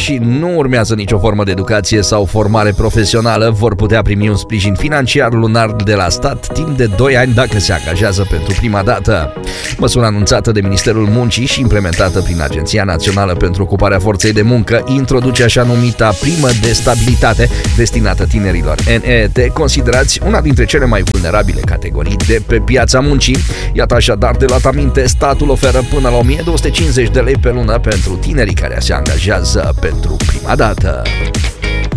și nu urmează nicio formă de educație sau formare profesională vor putea primi un sprijin financiar lunar de la stat timp de 2 ani dacă se angajează pentru prima dată. Măsura anunțată de Ministerul Muncii și implementată prin Agenția Națională pentru Ocuparea Forței de Muncă introduce așa numita primă de stabilitate destinată tinerilor. NEET considerați una dintre cele mai vulnerabile categorii de pe piața muncii. Iată așadar, de luat aminte, statul oferă până la 1250 de lei pe lună pentru tinerii care se angajează pentru prima dată.